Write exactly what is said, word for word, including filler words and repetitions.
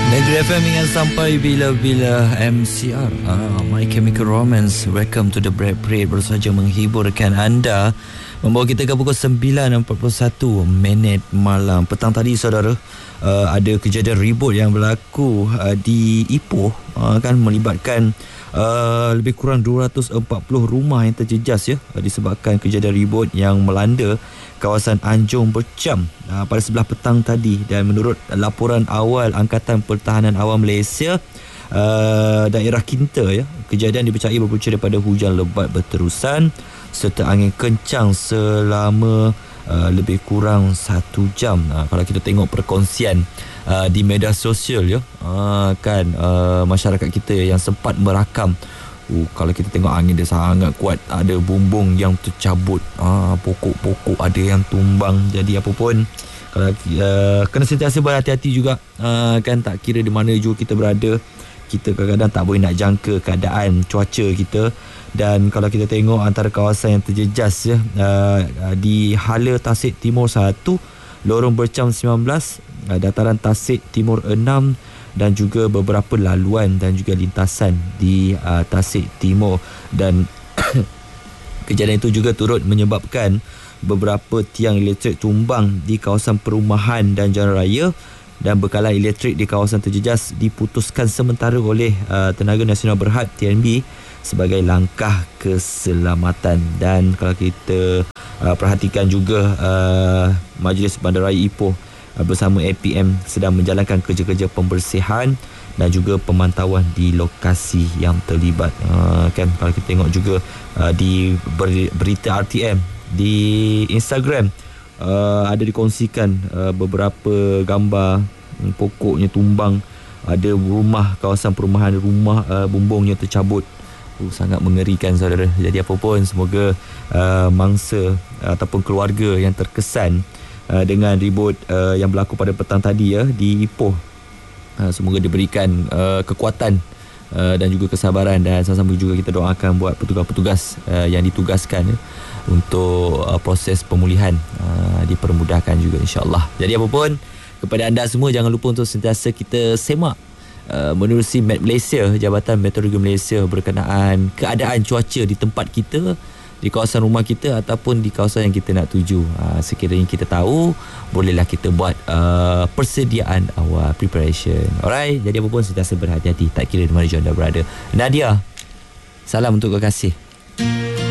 Negeri F M ingat sampai bila-bila. M C R ah, My Chemical Romance, Welcome to the Break Parade, baru saja menghiburkan anda, membawa kita ke pukul sembilan empat puluh satu minit malam. Petang tadi saudara, uh, ada kejadian ribut yang berlaku uh, di Ipoh, uh, kan melibatkan uh, lebih kurang dua ratus empat puluh rumah yang terjejas ya, uh, disebabkan kejadian ribut yang melanda kawasan Anjung Bercam uh, pada sebelah petang tadi. Dan menurut laporan awal Angkatan Pertahanan Awam Malaysia, uh, daerah Kinta ya, kejadian dipercayai berpunca daripada hujan lebat berterusan serta angin kencang selama uh, lebih kurang satu jam. Uh, kalau kita tengok perkongsian uh, di media sosial ya, uh, kan uh, masyarakat kita yang sempat merakam, Uh, kalau kita tengok angin dia sangat kuat, ada bumbung yang tercabut, ah, pokok-pokok ada yang tumbang. Jadi apa pun, kalau uh, kena sentiasa berhati-hati juga, uh, kan tak kira di mana juga kita berada, kita kadang-kadang tak boleh nak jangka keadaan cuaca kita. Dan kalau kita tengok antara kawasan yang terjejas ya, uh, di Hala Tasik Timur satu, Lorong Bercam sembilan belas, uh, Dataran Tasik Timur enam, dan juga beberapa laluan dan juga lintasan di uh, Tasik Timur. Dan kejadian itu juga turut menyebabkan beberapa tiang elektrik tumbang di kawasan perumahan dan jalan raya, dan bekalan elektrik di kawasan terjejas diputuskan sementara oleh uh, Tenaga Nasional Berhad T N B sebagai langkah keselamatan. Dan kalau kita uh, perhatikan juga, uh, Majlis Bandaraya Ipoh bersama A P M sedang menjalankan kerja-kerja pembersihan dan juga pemantauan di lokasi yang terlibat. Uh, kan kalau kita tengok juga uh, di ber- berita R T M di Instagram, uh, ada dikongsikan uh, beberapa gambar um, pokoknya tumbang, ada rumah, kawasan perumahan, rumah uh, bumbungnya tercabut. Uh, sangat mengerikan saudara. Jadi apa pun, semoga uh, mangsa uh, ataupun keluarga yang terkesan Uh, dengan ribut uh, yang berlaku pada petang tadi ya di Ipoh, uh, semoga diberikan uh, kekuatan uh, dan juga kesabaran, dan sama-sama juga kita doakan buat petugas-petugas uh, yang ditugaskan ya, untuk uh, proses pemulihan uh, dipermudahkan juga insya-Allah. Jadi apa pun, kepada anda semua jangan lupa untuk sentiasa kita semak uh, menerusi Met Malaysia, Jabatan Meteorologi Malaysia, berkenaan keadaan cuaca di tempat kita, di kawasan rumah kita ataupun di kawasan yang kita nak tuju. Uh, sekiranya kita tahu, bolehlah kita buat uh, persediaan awal, preparation. Alright, jadi apa pun sentiasa berhati-hati, tak kira di mana anda berada. Nadia, salam untuk kekasih.